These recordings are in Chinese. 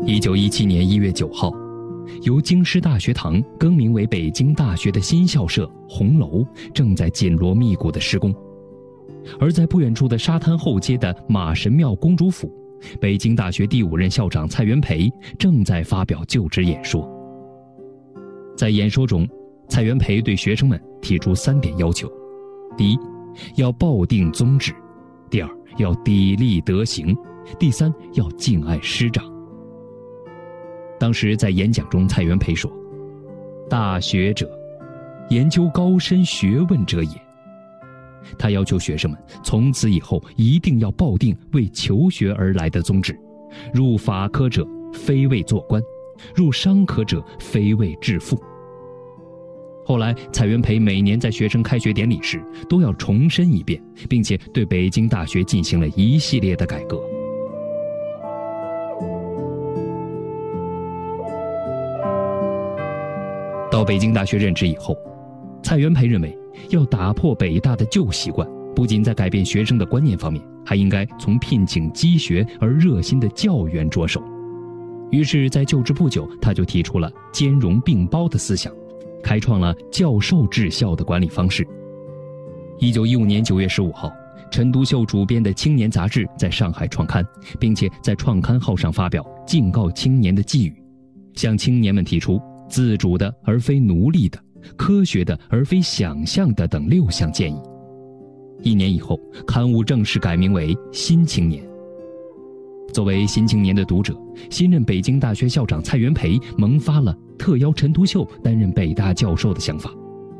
1917年1月9号，由京师大学堂更名为北京大学的新校舍红楼正在紧锣密鼓地施工，而在不远处的沙滩后街的马神庙公主府，北京大学第5任校长蔡元培正在发表就职演说。在演说中，蔡元培对学生们提出3点要求：第一，要抱定宗旨；第二，要砥砺德行；第三，要敬爱师长。当时在演讲中，蔡元培说：“大学者，研究高深学问者也。”他要求学生们从此以后一定要抱定为求学而来的宗旨，入法科者非为做官，入商科者非为致富。后来蔡元培每年在学生开学典礼时都要重申一遍，并且对北京大学进行了一系列的改革。到北京大学任职以后，蔡元培认为要打破北大的旧习惯，不仅在改变学生的观念方面，还应该从聘请积学而热心的教员着手。于是在就职不久，他就提出了兼容并包的思想，开创了教授治校的管理方式。1915年9月15号，陈独秀主编的青年杂志在上海创刊，并且在创刊号上发表敬告青年的寄语，向青年们提出自主的而非奴隶的，科学的而非想象的等6项建议。1年以后，刊物正式改名为《新青年》。作为《新青年》的读者，新任北京大学校长蔡元培萌发了特邀陈独秀担任北大教授的想法。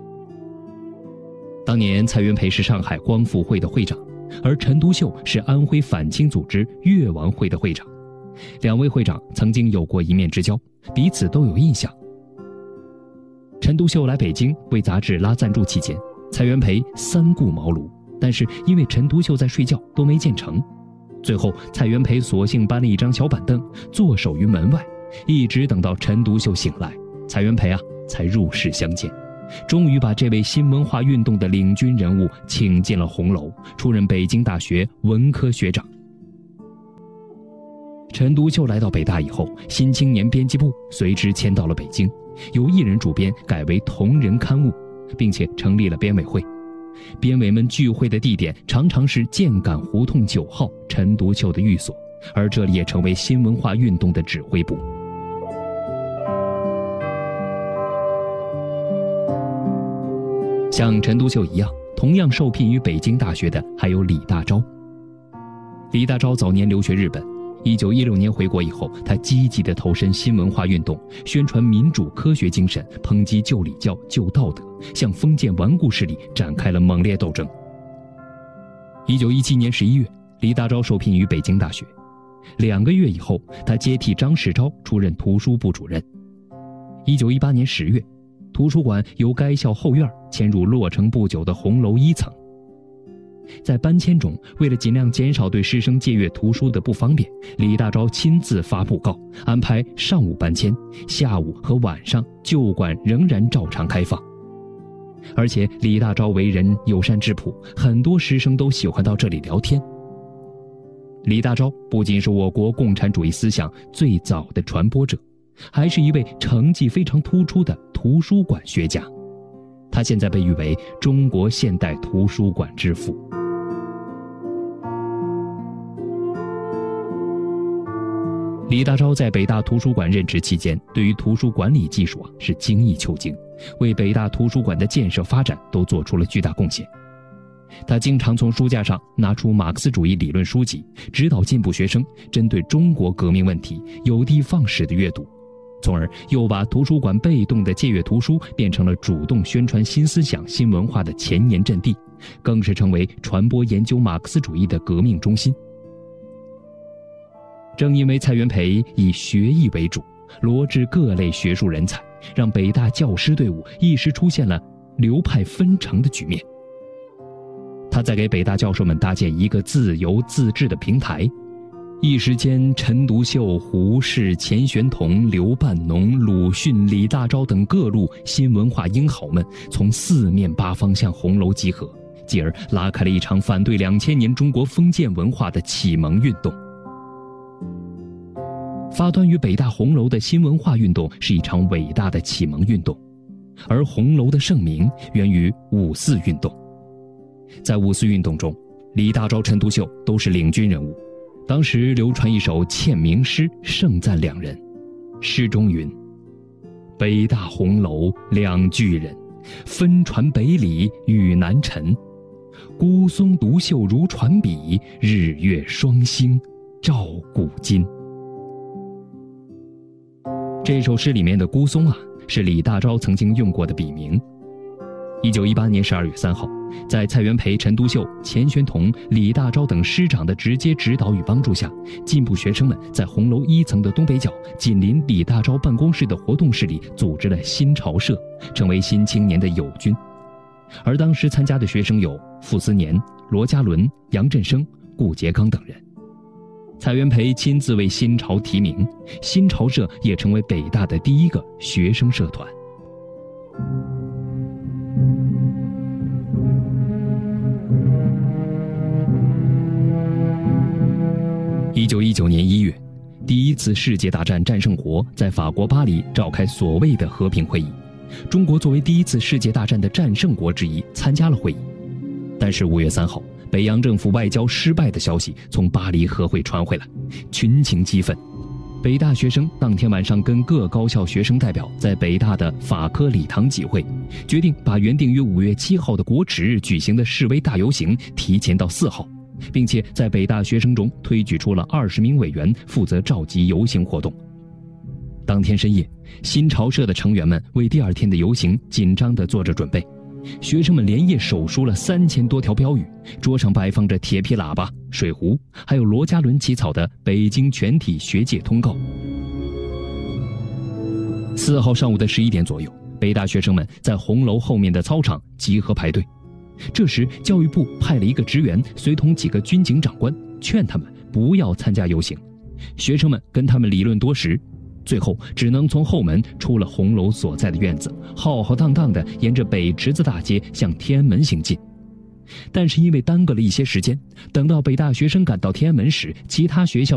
当年蔡元培是上海光复会的会长，而陈独秀是安徽反清组织越王会的会长，2位会长曾经有过一面之交，彼此都有印象。陈独秀来北京为杂志拉赞助期间，蔡元培3顾茅庐，但是因为陈独秀在睡觉，都没见成。最后蔡元培索性搬了一张小板凳，坐守于门外，一直等到陈独秀醒来，蔡元培才入室相见，终于把这位新文化运动的领军人物请进了红楼，出任北京大学文科学长。陈独秀来到北大以后，新青年编辑部随之迁到了北京，由1人主编改为同人刊物，并且成立了编委会。编委们聚会的地点常常是建杆胡同9号陈独秀的寓所，而这里也成为新文化运动的指挥部。像陈独秀一样，同样受聘于北京大学的还有李大钊。李大钊早年留学日本，1916年回国以后，他积极地投身新文化运动，宣传民主科学精神，抨击旧礼教旧道德，向封建顽固势力展开了猛烈斗争。1917年11月，李大钊受聘于北京大学，2个月以后，他接替张世钊出任图书部主任。1918年10月，图书馆由该校后院迁入落成不久的红楼1层。在搬迁中，为了尽量减少对师生借阅图书的不方便，李大钊亲自发布告，安排上午搬迁，下午和晚上旧馆仍然照常开放。而且李大钊为人友善质朴，很多师生都喜欢到这里聊天。李大钊不仅是我国共产主义思想最早的传播者，还是一位成绩非常突出的图书馆学家。他现在被誉为中国现代图书馆之父。李大钊在北大图书馆任职期间，对于图书管理技术是精益求精，为北大图书馆的建设发展都做出了巨大贡献。他经常从书架上拿出马克思主义理论书籍，指导进步学生针对中国革命问题有的放矢的阅读，从而又把图书馆被动的借阅图书变成了主动宣传新思想新文化的前沿阵地，更是成为传播研究马克思主义的革命中心。正因为蔡元培以学艺为主，罗致各类学术人才，让北大教师队伍一时出现了流派纷呈的局面。他在给北大教授们搭建一个自由自治的平台，一时间陈独秀、胡适、钱玄同、刘半农、鲁迅、李大钊等各路新文化英豪们从4面8方向红楼集合，继而拉开了一场反对2000年中国封建文化的启蒙运动。 发端于北大红楼的新文化运动是一场伟大的启蒙运动，而红楼的盛名源于五四运动。在五四运动中，李大钊、陈独秀都是领军人物。当时流传一首签名诗，盛赞两人。诗中云：北大红楼两巨人，分传北里与南陈。孤松独秀如传笔，日月双星照古今。这首诗里面的孤松啊，是李大钊曾经用过的笔名。1918年12月3号，在蔡元培、陈独秀、钱玄同、李大钊等师长的直接指导与帮助下，进步学生们在红楼1层的东北角，紧邻李大钊办公室的活动室里组织了新潮社，成为新青年的友军。而当时参加的学生有傅斯年、罗家伦、杨振声、顾颉刚等人。蔡元培亲自为新潮提名，新潮社也成为北大的第一个学生社团。1919年1月，第一次世界大战战胜国在法国巴黎召开所谓的和平会议，中国作为第一次世界大战的战胜国之一参加了会议。但是5月3号，北洋政府外交失败的消息从巴黎和会传回来，群情激愤。北大学生当天晚上跟各高校学生代表在北大的法科礼堂集会，决定把原定于5月7号的国耻日举行的示威大游行提前到4号，并且在北大学生中推举出了20名委员负责召集游行活动。当天深夜，新潮社的成员们为第二天的游行紧张地做着准备。学生们连夜手书了3000多条标语，桌上摆放着铁皮喇叭、水壶，还有罗家伦起草的北京全体学界通告。4号上午的11点左右，北大学生们在红楼后面的操场集合排队。这时，教育部派了一个职员随同几个军警长官，劝他们不要参加游行。学生们跟他们理论多时，最后只能从后门出了红楼所在的院子，浩浩荡荡地沿着北池子大街向天安门行进。但是因为耽搁了一些时间，等到北大学生赶到天安门时，其他学校